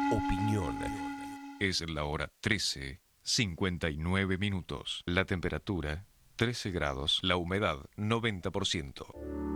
opinión. Es la hora 13:59 minutos. La temperatura 13 grados. La humedad 90%.